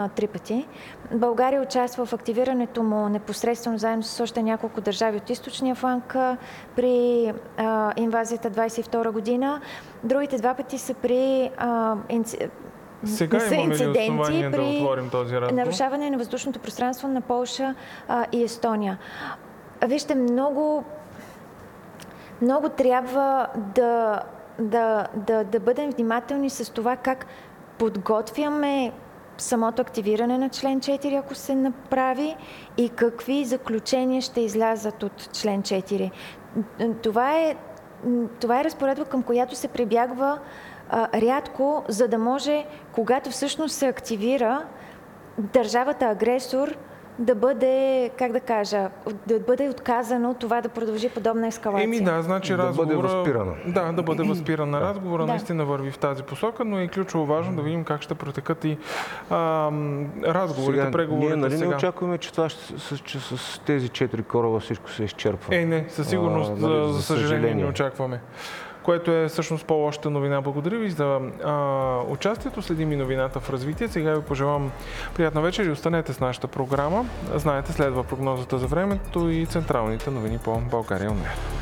3 пъти. България участва в активирането му непосредствено заедно с още няколко държави от източния фланг при инвазията 22 година. Другите 2 пъти са при сега имаме ли основание да отворим този разговор? Нарушаване на въздушното пространство на Полша и Естония. Вижте, много трябва да бъдем внимателни с това как подготвяме самото активиране на член 4, ако се направи, и какви заключения ще излязат от член 4. Това е разпоредба, към която се прибягва рядко, за да може, когато всъщност се активира, държавата агресор да бъде, да бъде отказано това да продължи подобна ескалация. Значи да бъде възпирана. Да бъде възпирана. Разговора наистина върви в тази посока, но е ключово важно да видим как ще протекат и разговорите, преговорите. Ние не очакваме, че с тези 4 кораба всичко се изчерпва. Не, със сигурност, за съжаление не очакваме. Което е всъщност по-лошата новина. Благодаря ви за участието. Следим и новината в развитие. Сега ви пожелавам приятна вечер и останете с нашата програма. Знаете, следва прогнозата за времето и централните новини по България онлайн.